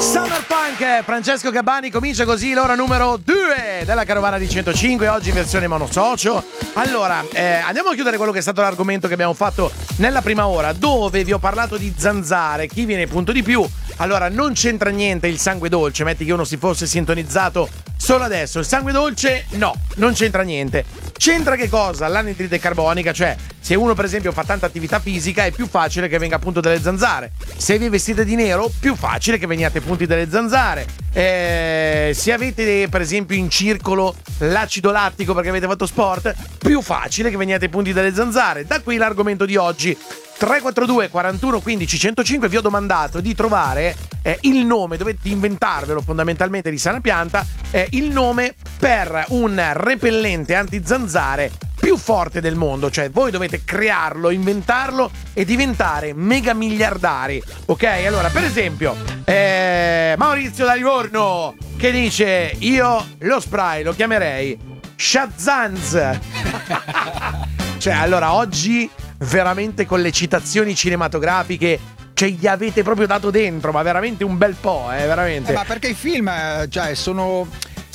Summer Punk, Francesco Gabbani, comincia così l'ora numero 2 della Carovana di 105, oggi versione monosocio. Allora, andiamo a chiudere quello che è stato l'argomento che abbiamo fatto nella prima ora, dove vi ho parlato di zanzare, chi viene punto di più. Allora, non c'entra niente il sangue dolce, metti che uno si fosse sintonizzato solo adesso. Il sangue dolce, no, non c'entra niente. C'entra che cosa? L'anidride carbonica, cioè se uno per esempio fa tanta attività fisica è più facile che venga appunto delle zanzare. Se vi vestite di nero, più facile che veniate punti delle zanzare. Se avete per esempio in circolo l'acido lattico perché avete fatto sport, più facile che veniate punti delle zanzare. Da qui l'argomento di oggi. 342 41 15 105, vi ho domandato di trovare il nome, dovete inventarvelo fondamentalmente di sana pianta, il nome per un repellente antizanzare più forte del mondo, cioè voi dovete crearlo, inventarlo e diventare mega miliardari, ok? Allora, per esempio, Maurizio da Livorno che dice: io lo spray lo chiamerei Shazanz. Cioè, allora, oggi veramente con le citazioni cinematografiche, cioè gli avete proprio dato dentro, ma veramente un bel po', veramente. Ma perché i film, cioè, sono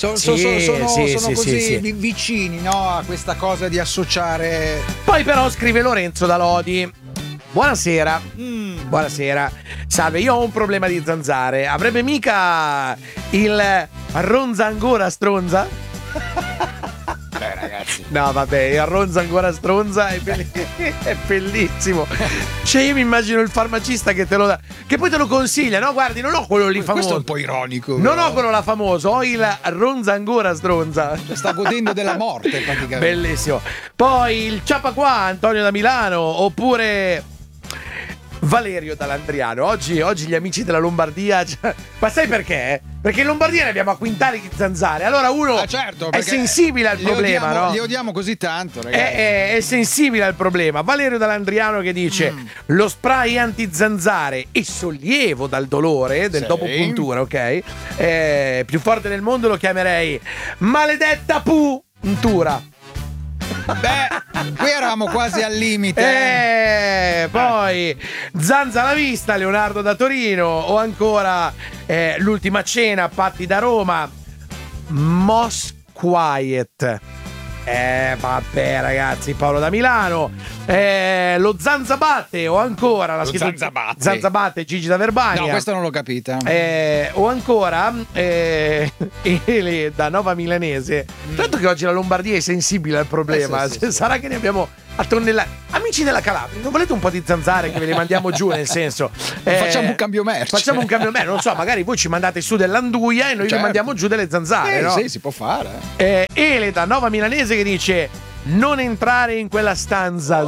così vicini, no? A questa cosa di associare. Poi però scrive Lorenzo da Lodi: buonasera. Buonasera. Salve, io ho un problema di zanzare. Avrebbe mica il ronza ancora stronza? Ragazzi, no vabbè, il ronza ancora stronza è bellissimo. Cioè io mi immagino il farmacista che te lo dà, che poi te lo consiglia, no? Guardi, non ho quello lì famoso. Questo è un po' ironico. Non ho quello là famoso, ho il ronza ancora stronza. Sta godendo della morte praticamente. Bellissimo. Poi il ciapa qua, Antonio da Milano, oppure Valerio da Landriano. Oggi gli amici della Lombardia, ma sai perché? Perché in Lombardia ne abbiamo a quintali di zanzare. Allora uno certo, è sensibile al problema, no? Li odiamo così tanto, ragazzi. È sensibile al problema. Valerio da Landriano che dice: lo spray antizanzare e sollievo dal dolore del dopo puntura, ok? Più forte del mondo lo chiamerei maledetta puntura. Beh, qui eravamo quasi al limite. Poi Zanza alla vista, Leonardo da Torino, o ancora l'ultima cena, Patti da Roma, Mos Quiet. Vabbè ragazzi, Paolo da Milano, lo Zanzabatte, o ancora la Zanzabatte, Gigi da Verbania. No, questa non l'ho capita. O ancora Ele da Nova Milanese. Tanto che oggi la Lombardia è sensibile al problema. Sì. Sarà che ne abbiamo a tonnellate. Amici della Calabria, non volete un po' di zanzare che ve le mandiamo giù, nel senso facciamo un cambio merce. Non so, magari voi ci mandate su dell'anduia e noi vi mandiamo giù delle zanzare, no? Sì, si può fare. Ele da Nova Milanese che dice: non entrare in quella stanza.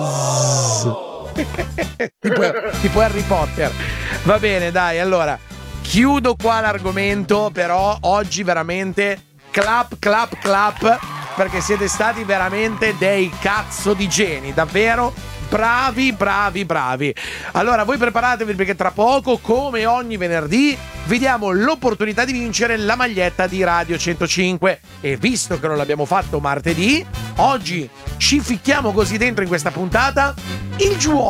tipo Harry Potter. Va bene, dai, allora chiudo qua l'argomento, però oggi veramente clap, perché siete stati veramente dei cazzo di geni, davvero bravi. Allora voi preparatevi, perché tra poco, come ogni venerdì, vi diamo l'opportunità di vincere la maglietta di Radio 105, e visto che non l'abbiamo fatto martedì, oggi ci ficchiamo così dentro in questa puntata il giuoco